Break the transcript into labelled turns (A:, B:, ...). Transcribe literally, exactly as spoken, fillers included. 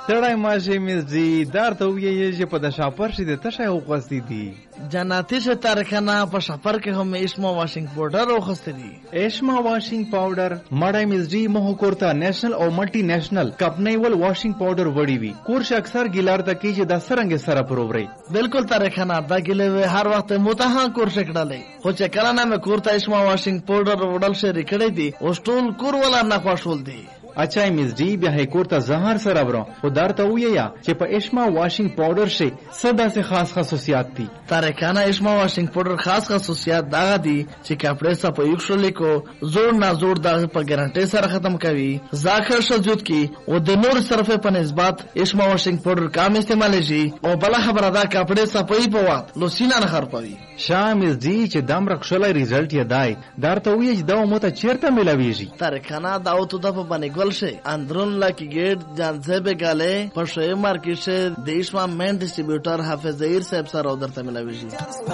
A: ستړی ماشي مزدي دار ته ویې چې په د شاپر شي د تشه وغوستې دي
B: جناتي شه تارکنه په شاپر کې هم اشما واشنګ پاوډر وغوستې دي.
A: اشما واشنګ پاوډر مړی مزدي مه کورته نېشنل او ملټي نېشنل کمپنۍ ول واشنګ پاوډر وړي وي کورش اکثر ګیلار ته کې چې د سرنګ سره پرووري
B: بالکل تارکنه دا ګلې هر وخت متها کورش کړلې خو چې کله نه مې کورته اشما واشنګ پاوډر وړل شي کړې دي او ټول کور ولا نه خوشول دي.
A: اچھا مزدی بیا کور ته زهر سره برو خو درته ویا چې په اشما واشنګ پاوډر شي صدا سے خاص خصوصیات دي.
B: تارکانه اشما واشنګ پاوډر خاص خصوصیات دا دي چې کپڑے صفائی کړل کو زور نه زور داغ په ګارانټي سره ختم کوي ځاخر شجود کی او د نور صرفه په نسبت اشما واشنګ پاوډر کم استعمال شي او بل خبره دا کپڑے صفائی په وخت لوسینا نه خرپوي.
A: شامل دي چې دم رخصلای ریزلټ یې دای درته وی چې دا مو ته چیرته ملاویږي.
B: تارکانه دا او ته د په باندې से अंदरून Laki gate जानसे पे गाले पर शे मार्केट से देश में मेन डिस्ट्रीब्यूटर हाफिज जहीर साहब सर उधर से मिला विजी.